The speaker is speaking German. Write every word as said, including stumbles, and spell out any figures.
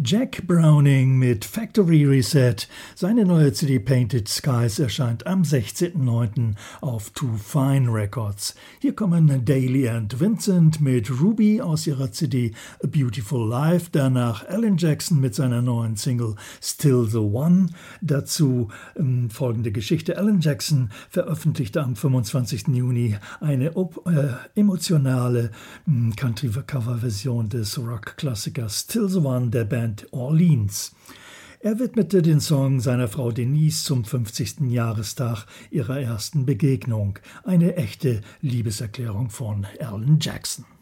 Jack Browning mit Factory Reset. Seine neue C D Painted Skies erscheint am sechzehnten neunten auf Too Fine Records. Hier kommen Daly and Vincent mit Ruby aus ihrer C D A Beautiful Life, danach Alan Jackson mit seiner neuen Single Still the One. Dazu ähm, folgende Geschichte. Alan Jackson veröffentlichte am fünfundzwanzigsten Juni eine op- äh, emotionale äh, Country-Cover-Version des Rock-Klassikers Still the One der Band Orleans. Er widmete den Song seiner Frau Denise zum fünfzigsten Jahrestag ihrer ersten Begegnung. Eine echte Liebeserklärung von Alan Jackson.